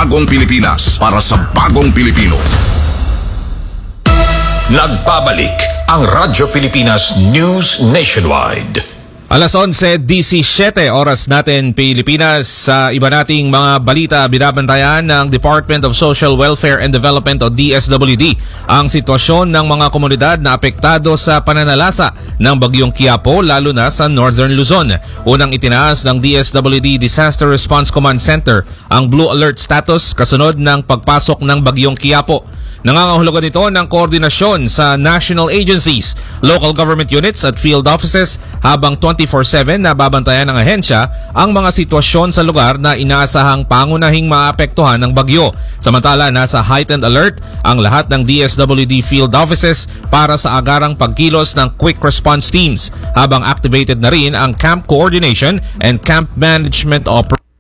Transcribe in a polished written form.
bagong Pilipinas para sa bagong Pilipino. Nagbabalik ang Radyo Pilipinas News Nationwide. Alas 11:17 oras natin Pilipinas. Sa iba nating mga balita, binabantayan ng Department of Social Welfare and Development o DSWD ang sitwasyon ng mga komunidad na apektado sa pananalasa ng bagyong Quiapo, lalo na sa Northern Luzon. Unang itinaas ng DSWD Disaster Response Command Center ang Blue Alert status kasunod ng pagpasok ng bagyong Quiapo. Nangangahulugan ito ng koordinasyon sa national agencies, local government units at field offices habang 24/7 na babantayan ng ahensya ang mga sitwasyon sa lugar na inaasahang pangunahing maapektuhan ng bagyo. Samantala, nasa heightened alert ang lahat ng DSWD field offices para sa agarang pagkilos ng quick response teams habang activated na rin ang camp coordination and camp management operations.